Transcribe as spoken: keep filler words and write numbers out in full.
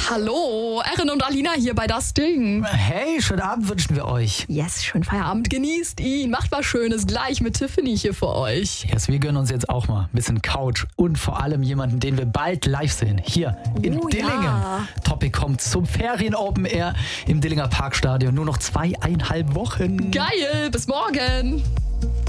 Hallo, Erin und Alina hier bei Das Ding. Hey, schönen Abend wünschen wir euch. Yes, schönen Feierabend, genießt ihn, macht was Schönes gleich mit Tiffany hier für euch. Yes, wir gönnen uns jetzt auch mal ein bisschen Couch und vor allem jemanden, den wir bald live sehen, hier in Oh, Dillingen. ja. Topic kommt zum Ferien-Open Air im Dillinger Parkstadion. Nur noch zweieinhalb Wochen. Geil, bis morgen.